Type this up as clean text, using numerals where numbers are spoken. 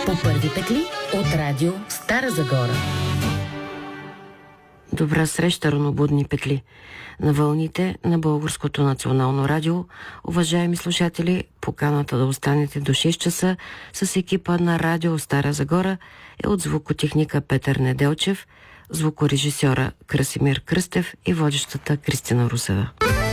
По първи петли от радио Стара Загора. Добра среща, ранобудни петли. На вълните на Българското национално радио, уважаеми слушатели, поканата да останете до 6 часа с екипа на радио Стара Загора е от звукотехника Петър Неделчев, звукорежисьора Красимир Кръстев и водещата Кристина Русева.